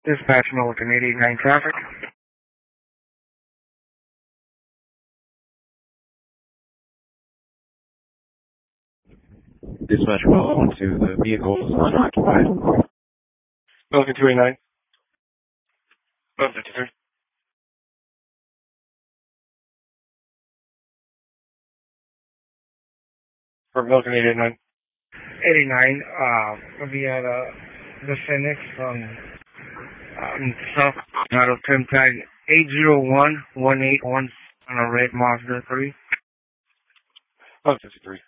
Dispatch Milliken 889 traffic. Dispatch call to the vehicle is unoccupied. Milliken 289. 53. For Milliken 889. 89, we had the Phoenix from South out of Trim Tag 801-181 on a red Mazda 3. 53.